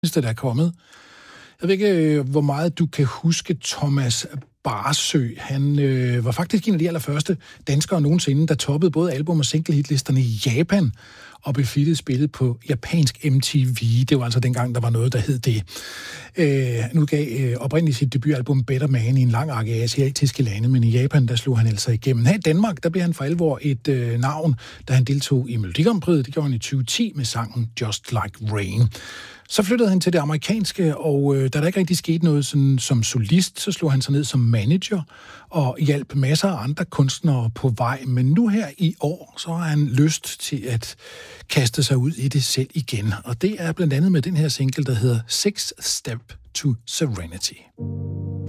der er kommet. Jeg ved ikke, hvor meget du kan huske Thomas Barsø. Han var faktisk en af de allerførste danskere nogensinde, der toppede både album- og single-hitlisterne i Japan og befrittede spillet på japansk MTV. Det var altså dengang, der var noget, der hed det. Nu gav oprindeligt sit debutalbum Better Man i en lang række asiatiske lande, men i Japan, der slog han altså igennem. Her i Danmark, der blev han for alvor et navn, da han deltog i Melodi Grand Prix. Det gjorde han i 2010 med sangen Just Like Rain. Så flyttede han til det amerikanske, og da der ikke rigtig skete noget sådan, som solist, så slog han sig ned som manager og hjalp masser af andre kunstnere på vej. Men nu her i år, så har han lyst til at kaste sig ud i det selv igen. Og det er blandt andet med den her single, der hedder Sixth Step to Serenity.